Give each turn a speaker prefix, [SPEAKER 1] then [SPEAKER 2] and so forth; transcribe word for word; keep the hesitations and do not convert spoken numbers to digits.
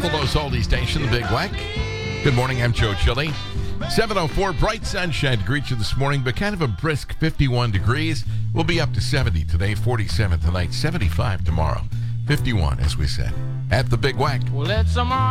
[SPEAKER 1] Buffalo's oldie station, the Big Wack. Good morning, I'm Joe Chili. seven oh four, bright sunshine to greet you this morning, but kind of a brisk fifty-one degrees. We'll be up to seventy today, forty-seven tonight, seventy-five tomorrow. fifty-one, as we said, at the Big Wack.
[SPEAKER 2] Well, it's a